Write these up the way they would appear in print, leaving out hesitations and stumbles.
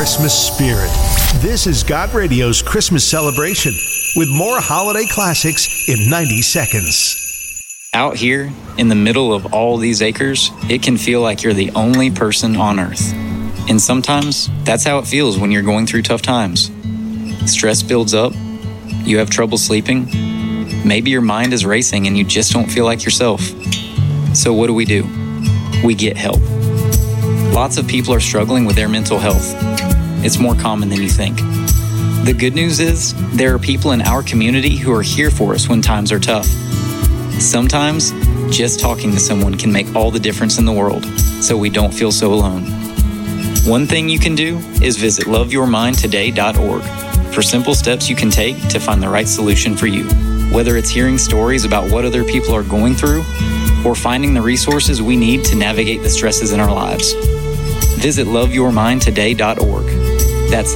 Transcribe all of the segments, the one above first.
Christmas spirit. This is God Radio's Christmas celebration with more holiday classics in 90 seconds. Out here, in the middle of all these acres, it can feel like you're the only person on Earth. And sometimes, that's how it feels when you're going through tough times. Stress builds up, you have trouble sleeping, maybe your mind is racing and you just don't feel like yourself. So what do? We get help. Lots of people are struggling with their mental health. It's more common than you think. The good news is, there are people in our community who are here for us when times are tough. Sometimes, just talking to someone can make all the difference in the world, so we don't feel so alone. One thing you can do is visit loveyourmindtoday.org for simple steps you can take to find the right solution for you. Whether it's hearing stories about what other people are going through, or finding the resources we need to navigate the stresses in our lives. Visit loveyourmindtoday.org. That's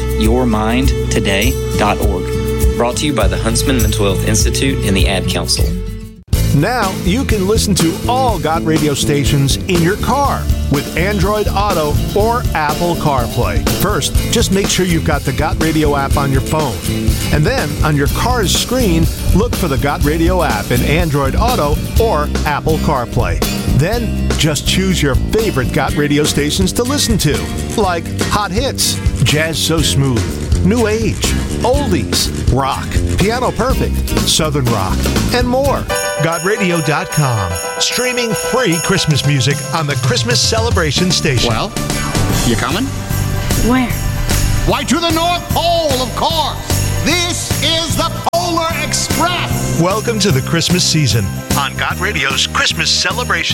loveyourmindtoday.org. Brought to you by the Huntsman Mental Health Institute and the Ad Council. Now you can listen to all God Radio stations in your car with Android Auto or Apple CarPlay. First, just make sure you've got the God Radio app on your phone. And then, on your car's screen, look for the God Radio app in Android Auto or Apple CarPlay. Then, just choose your favorite God Radio stations to listen to, like Hot Hits, Jazz So Smooth, New Age, Oldies, Rock, Piano Perfect, Southern Rock, and more. GodRadio.com. Streaming free Christmas music on the Christmas Celebration Station. Well, you coming? Where? Why, to the North Pole, of course. This is the Polar Express. Welcome to the Christmas season on God Radio's Christmas Celebration